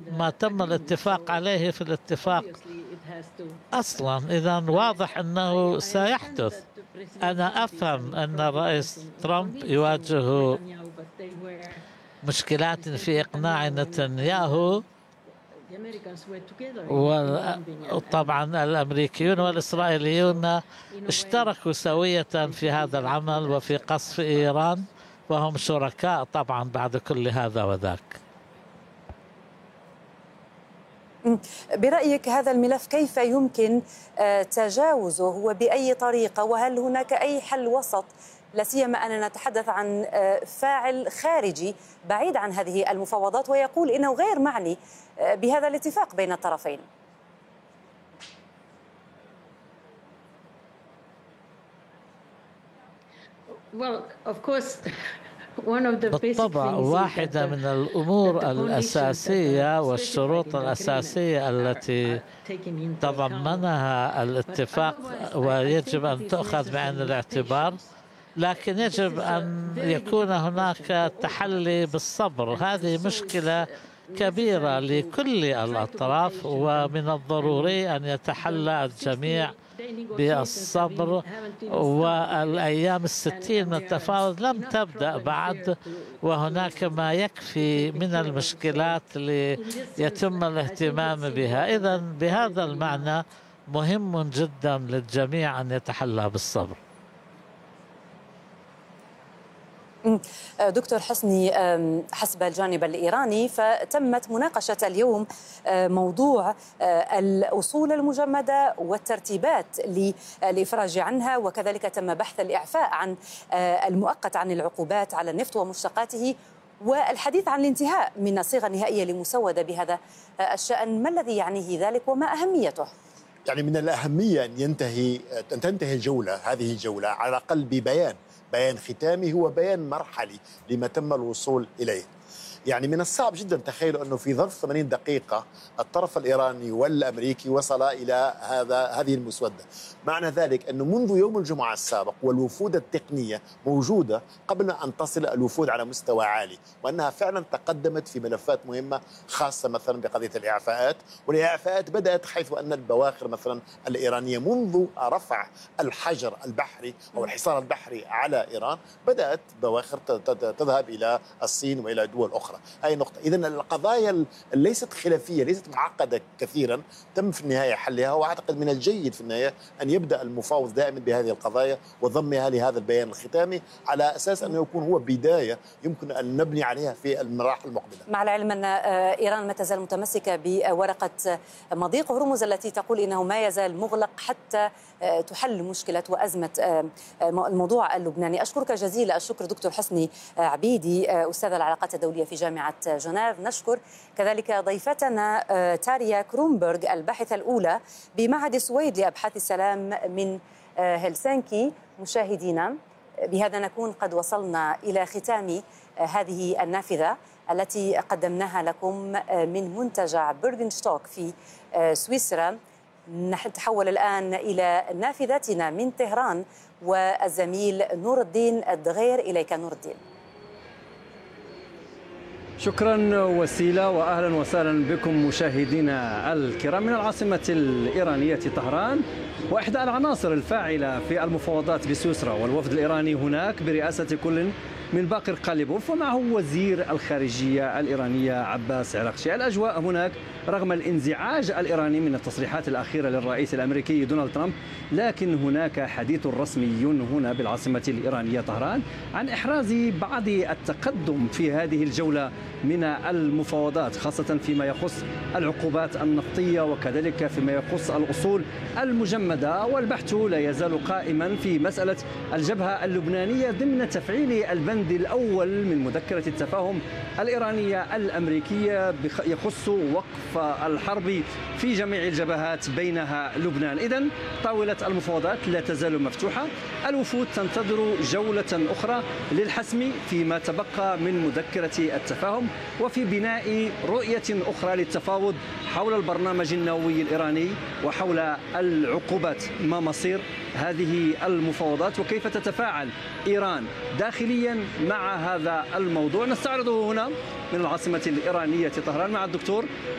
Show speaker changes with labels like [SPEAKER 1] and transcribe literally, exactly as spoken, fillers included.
[SPEAKER 1] ما تم الاتفاق عليه في الاتفاق أصلا. إذا واضح أنه سيحدث. أنا أفهم أن الرئيس ترامب يواجه مشكلات في إقناع نتنياهو، وطبعا الأمريكيون والإسرائيليون اشتركوا سوية في هذا العمل وفي قصف إيران، وهم شركاء طبعا بعد كل هذا وذاك.
[SPEAKER 2] برأيك هذا الملف كيف يمكن تجاوزه وبأي طريقة، وهل هناك أي حل وسط، لا سيما أننا نتحدث عن فاعل خارجي بعيد عن هذه المفاوضات ويقول إنه غير معني بهذا الاتفاق بين الطرفين؟
[SPEAKER 1] بالطبع واحدة من الأمور الأساسية والشروط الأساسية التي تضمنها الاتفاق ويجب أن تؤخذ بعين الاعتبار، لكن يجب أن يكون هناك تحلي بالصبر. هذه مشكلة كبيرة لكل الأطراف، ومن الضروري أن يتحلى الجميع بالصبر. والأيام الستين من التفاوض لم تبدأ بعد، وهناك ما يكفي من المشكلات ليتم الاهتمام بها. إذن بهذا المعنى مهم جدا للجميع أن يتحلى بالصبر.
[SPEAKER 2] دكتور حسني، حسب الجانب الإيراني فتمت مناقشة اليوم موضوع الأصول المجمدة والترتيبات للإفراج عنها، وكذلك تم بحث الإعفاء عن المؤقت عن العقوبات على النفط ومشتقاته، والحديث عن الانتهاء من الصيغة النهائية لمسودة بهذا الشأن. ما الذي يعنيه ذلك وما أهميته؟
[SPEAKER 3] يعني من الأهمية أن ينتهي أن تنتهي الجولة، هذه الجولة على الأقل ببيان بيان ختامي هو بيان مرحلي لما تم الوصول إليه. يعني من الصعب جدا تخيلوا أنه في ظرف ثمانين دقيقة الطرف الإيراني والأمريكي وصل إلى هذا هذه المسودة. معنى ذلك أنه منذ يوم الجمعة السابق والوفود التقنية موجودة قبل أن تصل الوفود على مستوى عالي، وأنها فعلا تقدمت في ملفات مهمة، خاصة مثلا بقضية الإعفاءات. والإعفاءات بدأت حيث أن البواخر مثلا الإيرانية منذ رفع الحجر البحري أو الحصار البحري على إيران بدأت بواخر تذهب إلى الصين وإلى دول أخرى. أي نقطة. إذن القضايا ليست خلافية، ليست معقدة كثيرا، تم في النهاية حلها. وأعتقد من الجيد في النهاية أن يبدأ المفاوض دائما بهذه القضايا وضمها لهذا البيان الختامي على أساس أنه يكون هو بداية يمكن أن نبني عليها في المراحل المقبلة.
[SPEAKER 2] مع العلم أن إيران ما تزال متمسكة بورقة مضيق هرمز التي تقول إنه ما يزال مغلق حتى تحل مشكلة وأزمة الموضوع اللبناني. أشكرك جزيل الشكر دكتور حسني عبيدي، أستاذ العلاقات الدولية في جامعة جنيف. نشكر كذلك ضيفتنا تاريا كرومبرغ الباحثة الأولى بمعهد سويد لأبحاث السلام من هلسنكي. مشاهدينا، بهذا نكون قد وصلنا إلى ختام هذه النافذة التي قدمناها لكم من منتجع بيرغنشتوك في سويسرا. نتحول الآن إلى نافذتنا من طهران والزميل نور الدين الدغير. إليك نور الدين.
[SPEAKER 4] شكرا وسيلة، وأهلا وسهلا بكم مشاهدينا الكرام من العاصمة الإيرانية طهران، وإحدى العناصر الفاعلة في المفاوضات بسويسرا والوفد الإيراني هناك برئاسة كل من باقر قاليبوف ومعه وزير الخارجية الإيرانية عباس عراقشي. الأجواء هناك رغم الانزعاج الإيراني من التصريحات الأخيرة للرئيس الأمريكي دونالد ترامب، لكن هناك حديث رسمي هنا بالعاصمة الإيرانية طهران عن إحراز بعض التقدم في هذه الجولة من المفاوضات، خاصة فيما يخص العقوبات النفطية وكذلك فيما يخص الأصول المجمدة. والبحث لا يزال قائما في مسألة الجبهة اللبنانية ضمن تفعيل البند الأول من مذكرة التفاهم الإيرانية الأمريكية يخص وقف الحرب في جميع الجبهات بينها لبنان. إذن طاولة المفاوضات لا تزال مفتوحة، الوفود تنتظر جولة أخرى للحسم فيما تبقى من مذكرة التفاهم وفي بناء رؤية أخرى للتفاوض حول البرنامج النووي الإيراني وحول العقوبات. ما مصير هذه المفاوضات وكيف تتفاعل إيران داخليا مع هذا الموضوع؟ نستعرضه هنا من العاصمة الإيرانية طهران مع الدكتور